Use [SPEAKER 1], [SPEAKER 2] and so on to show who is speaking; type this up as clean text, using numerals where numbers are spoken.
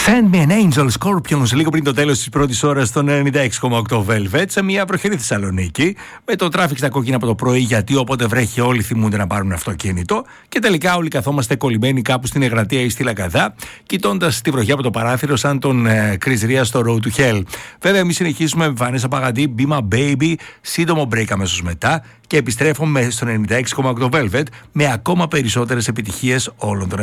[SPEAKER 1] Send me an angel, Scorpions, λίγο πριν το τέλος της πρώτης ώρας στον 96,8 Velvet, σε μια βροχερή Θεσσαλονίκη, με το τράφικ στα κόκκινα από το πρωί, γιατί όποτε βρέχει όλοι θυμούνται να πάρουν αυτοκίνητο και τελικά όλοι καθόμαστε κολλημένοι κάπου στην Εγρατεία ή στη Λαγκαδά, κοιτώντας τη βροχή από το παράθυρο σαν τον Chris Ria στο Road to Hell. Βέβαια, εμείς συνεχίζουμε με Βανέσα Παγαντή, Be My Baby, σύντομο break αμέσως μετά και επιστρέφουμε στον 96,8 Velvet με ακόμα περισσότερες επιτυχίες όλων των